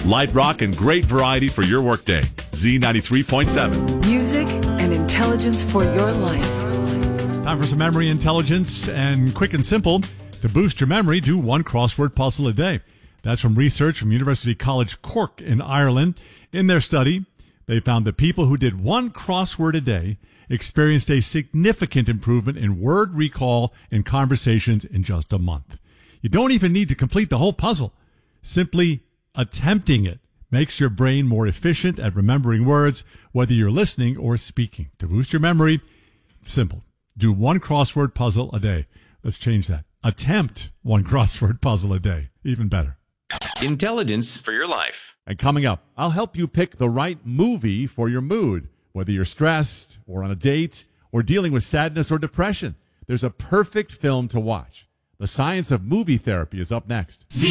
Light rock and great variety for your workday. Z93.7. Music and intelligence for your life. Time for some memory intelligence, and quick and simple. To boost your memory, do one crossword puzzle a day. That's from research from University College Cork in Ireland. In their study, they found that people who did one crossword a day experienced a significant improvement in word recall in conversations in just a month. You don't even need to complete the whole puzzle. Simply attempting it makes your brain more efficient at remembering words, whether you're listening or speaking. To boost your memory, simple. Do one crossword puzzle a day. Let's change that. Attempt one crossword puzzle a day. Even better. Intelligence for your life. And coming up, I'll help you pick the right movie for your mood, whether you're stressed or on a date or dealing with sadness or depression. There's a perfect film to watch. The science of movie therapy is up next.